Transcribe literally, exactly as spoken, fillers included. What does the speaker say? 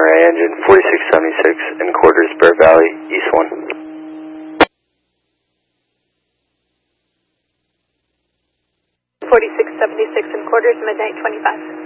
A engine forty-six seventy-six in quarters, Bear Valley, East one. forty-six seventy-six in quarters, midnight twenty-five.